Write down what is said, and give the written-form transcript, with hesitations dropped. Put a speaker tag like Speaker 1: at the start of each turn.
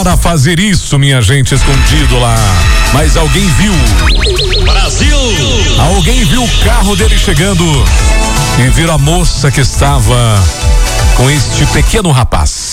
Speaker 1: Para fazer isso, minha gente, escondido lá. Mas alguém viu.
Speaker 2: Brasil!
Speaker 1: Alguém viu o carro dele chegando e viu a moça que estava com este pequeno rapaz.